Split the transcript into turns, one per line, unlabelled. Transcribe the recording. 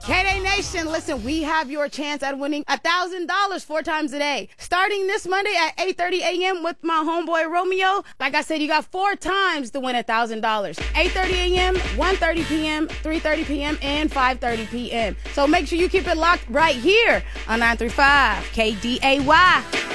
K-Day Nation, listen, we have your chance at winning $1,000 4 times a day. Starting this Monday at 8:30 a.m. with my homeboy Romeo. Like I said, you got 4 times to win $1,000. 8:30 a.m., 1:30 p.m., 3:30 p.m., and 5:30 p.m. So make sure you keep it locked right here on 935 KDAY.